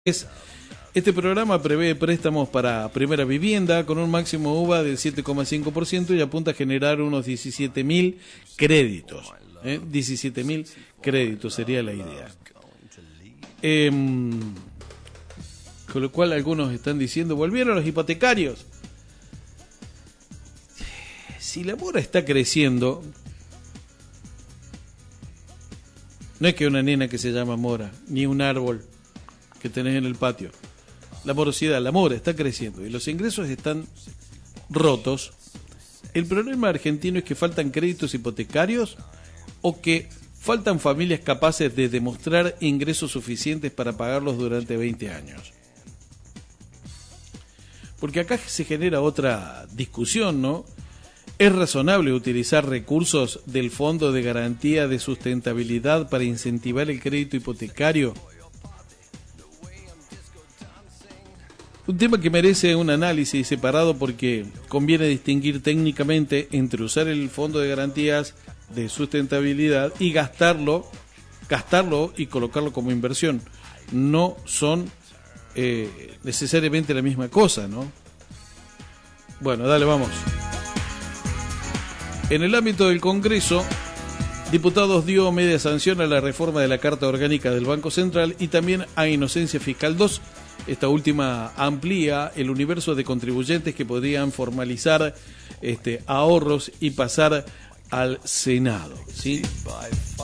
Este programa prevé préstamos para primera vivienda con un máximo UVA del 7,5% y apunta a generar unos 17.000 créditos. 17.000 créditos sería la idea. Con lo cual algunos están diciendo, volvieron los hipotecarios. Si la mora está creciendo, no es que una nena que se llama mora, ni un árbol que tenés en el patio. La morosidad, la mora está creciendo y los ingresos están rotos. El problema argentino es que faltan créditos hipotecarios o que faltan familias capaces de demostrar ingresos suficientes para pagarlos durante 20 años. Porque acá se genera otra discusión, ¿no? ¿Es razonable utilizar recursos del Fondo de Garantía de Sustentabilidad para incentivar el crédito hipotecario? Un tema que merece un análisis separado porque conviene distinguir técnicamente entre usar el Fondo de Garantías de Sustentabilidad y gastarlo y colocarlo como inversión. No son necesariamente la misma cosa, ¿no? Bueno, dale, vamos. En el ámbito del Congreso, diputados dio media sanción a la reforma de la Carta Orgánica del Banco Central y también a Inocencia Fiscal 2. Esta última amplía el universo de contribuyentes que podrían formalizar ahorros y pasar al Senado, ¿sí?